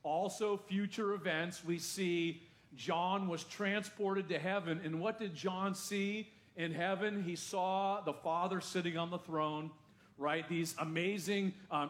Also, future events, we see John was transported to heaven. And what did John see in heaven? He saw the Father sitting on the throne, right? These amazing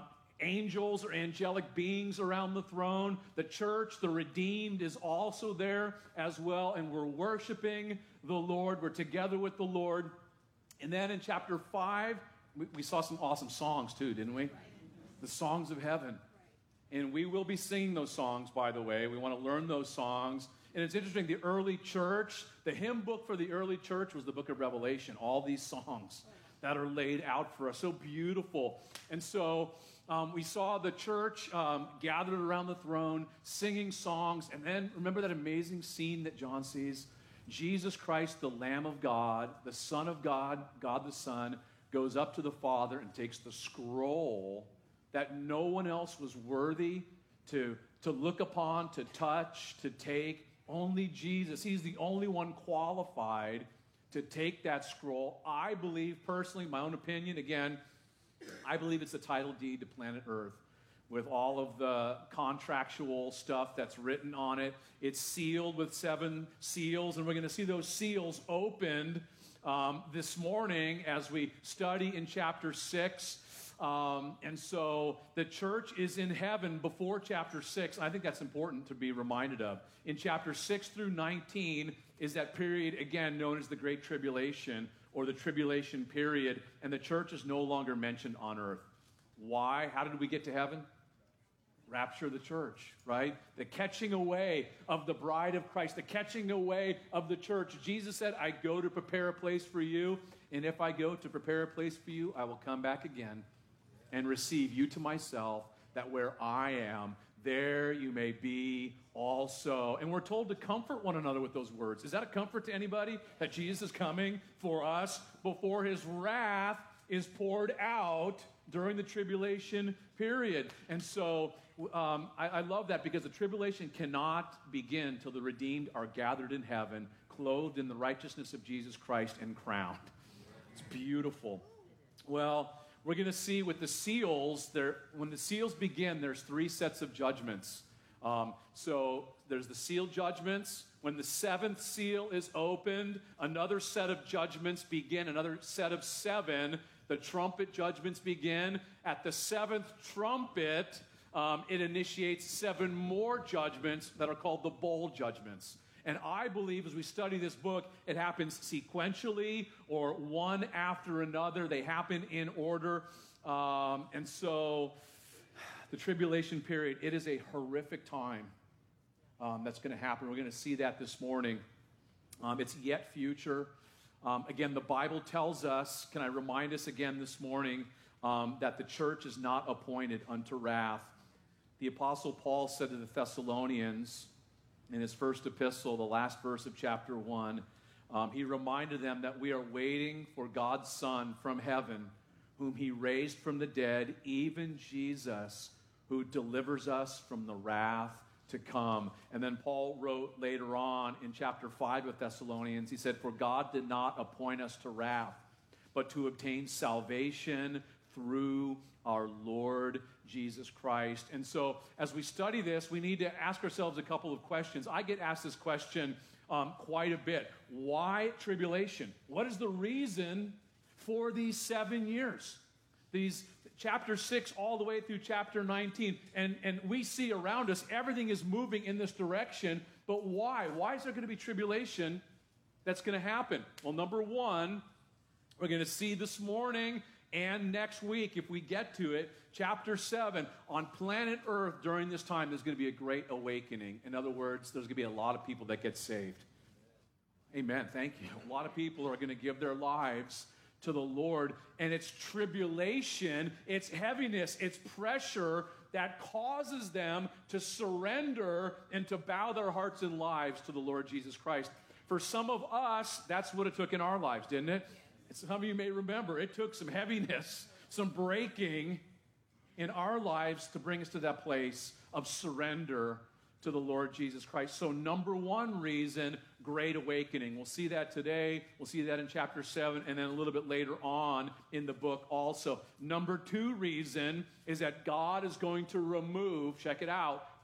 angels or angelic beings around the throne. The church, the redeemed, is also there as well. And we're worshiping the Lord. We're together with the Lord. And then in chapter 5, we saw some awesome songs too, didn't we? The songs of heaven. And we will be singing those songs, by the way. We want to learn those songs. And it's interesting, the early church, the hymn book for the early church was the book of Revelation. All these songs that are laid out for us. So beautiful. And so we saw the church gathered around the throne, singing songs. And then remember that amazing scene that John sees? Jesus Christ, the Lamb of God, the Son of God, God the Son, goes up to the Father and takes the scroll that no one else was worthy to look upon, to touch, to take. Only Jesus. He's the only one qualified to take that scroll. I believe, personally, my own opinion, again, I believe it's the title deed to planet Earth with all of the contractual stuff that's written on it. It's sealed with 7 seals, and we're going to see those seals opened this morning as we study in chapter 6. And so the church is in heaven before chapter 6. I think that's important to be reminded of. In chapter 6 through 19 is that period, again, known as the Great Tribulation or the Tribulation period, and the church is no longer mentioned on earth. Why? How did we get to heaven? Rapture of the church, right? The catching away of the bride of Christ, the catching away of the church. Jesus said, I go to prepare a place for you, and if I go to prepare a place for you, I will come back again and receive you to myself, that where I am, there you may be also. And we're told to comfort one another with those words. Is that a comfort to anybody? That Jesus is coming for us before his wrath is poured out during the tribulation period. And so I love that, because the tribulation cannot begin till the redeemed are gathered in heaven, clothed in the righteousness of Jesus Christ and crowned. It's beautiful. Well, we're going to see with the seals, when the seals begin, there's 3 sets of judgments. So there's the seal judgments. When the 7th seal is opened, another set of judgments begin, another set of 7. The trumpet judgments begin. At the 7th trumpet, it initiates 7 more judgments that are called the bowl judgments. And I believe as we study this book, it happens sequentially or one after another. They happen in order. And so the tribulation period, it is a horrific time that's going to happen. We're going to see that this morning. It's yet future. Again, the Bible tells us, can I remind us again this morning, that the church is not appointed unto wrath. The Apostle Paul said to the Thessalonians, in his first epistle, the last verse of chapter 1, he reminded them that we are waiting for God's Son from heaven, whom he raised from the dead, even Jesus, who delivers us from the wrath to come. And then Paul wrote later on in chapter 5 of Thessalonians, he said, for God did not appoint us to wrath, but to obtain salvation through our Lord Jesus Christ. And so as we study this, we need to ask ourselves a couple of questions. I get asked this question quite a bit. Why tribulation? What is the reason for these 7 years? These chapter 6 all the way through chapter 19. And we see around us, everything is moving in this direction. But why? Why is there going to be tribulation that's going to happen? Well, number one, we're going to see this morning and next week, if we get to it, chapter 7, on planet Earth during this time, there's going to be a great awakening. In other words, there's going to be a lot of people that get saved. Amen. Thank you. A lot of people are going to give their lives to the Lord, and it's tribulation, it's heaviness, it's pressure that causes them to surrender and to bow their hearts and lives to the Lord Jesus Christ. For some of us, that's what it took in our lives, didn't it? Some of you may remember, it took some heaviness, some breaking in our lives to bring us to that place of surrender to the Lord Jesus Christ. So number one reason, great awakening. We'll see that today. We'll see that in chapter 7 and then a little bit later on in the book also. Number two reason is that God is going to remove, check it out,